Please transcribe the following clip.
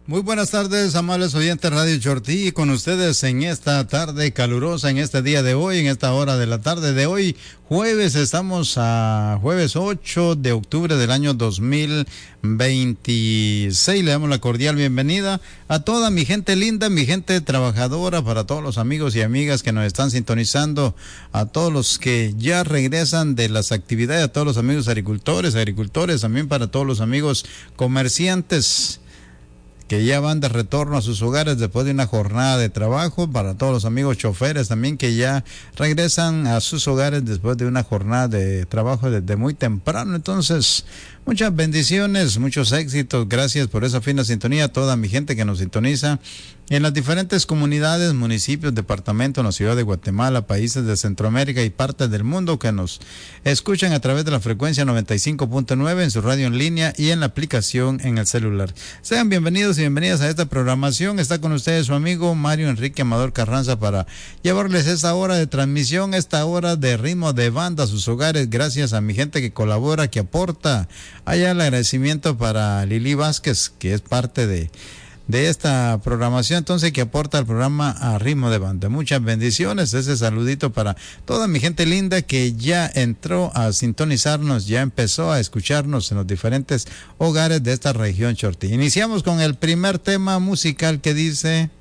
Muy buenas tardes, amables oyentes Radio Chortí, con ustedes en esta tarde calurosa, en este día de hoy, en esta hora de la tarde de hoy, jueves. Estamos a jueves 8 de octubre del año 2026. Le damos la cordial bienvenida a toda mi gente linda, mi gente trabajadora, para todos los amigos y amigas que nos están sintonizando, a todos los que ya regresan de las actividades, a todos los amigos agricultores, también para todos los amigos comerciantes que ya van de retorno a sus hogares después de una jornada de trabajo, para todos los amigos choferes también que ya regresan a sus hogares después de una jornada de trabajo desde muy temprano. Entonces, muchas bendiciones, muchos éxitos, gracias por esa fina sintonía a toda mi gente que nos sintoniza en las diferentes comunidades, municipios, departamentos, en la ciudad de Guatemala, países de Centroamérica y partes del mundo que nos escuchan a través de la frecuencia 95.9 en su radio en línea y en la aplicación en el celular. Sean bienvenidos y bienvenidas a esta programación. Está con ustedes su amigo Mario Enrique Amador Carranza para llevarles esta hora de transmisión, esta hora de ritmo de banda a sus hogares. Gracias a mi gente que colabora, que aporta. Allá el agradecimiento para Lili Vázquez, que es parte de esta programación, entonces, que aporta al programa a ritmo de banda. Muchas bendiciones, ese saludito para toda mi gente linda que ya entró a sintonizarnos, ya empezó a escucharnos en los diferentes hogares de esta región Chortí. Iniciamos con el primer tema musical que dice...